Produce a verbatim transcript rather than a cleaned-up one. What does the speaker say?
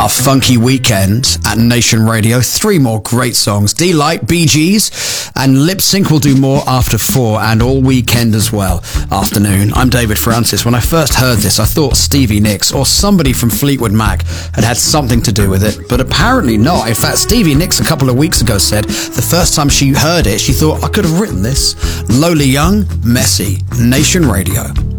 our funky weekend at Nation Radio. Three more great songs. D-Light, Bee Gees, and Lip Sync will do more after four and all weekend as well. Afternoon. I'm David Francis. When I first heard this, I thought Stevie Nicks or somebody from Fleetwood Mac had had something to do with it, but apparently not. In fact, Stevie Nicks a couple of weeks ago said the first time she heard it, she thought, I could have written this. Lola Young, Messy, Nation Radio.